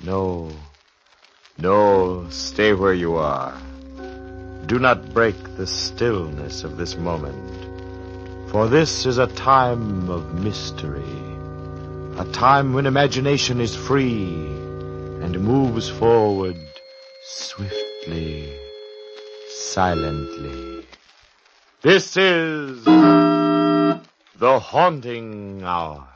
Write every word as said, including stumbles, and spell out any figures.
No, no, stay where you are. Do not break the stillness of this moment, for this is a time of mystery, a time when imagination is free and moves forward swiftly, silently. This is the Haunting Hour.